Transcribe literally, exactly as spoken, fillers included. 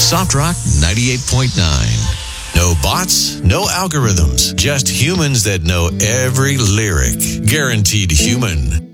Soft Rock ninety-eight point nine. No bots, no algorithms, just humans that know every lyric. Guaranteed Human.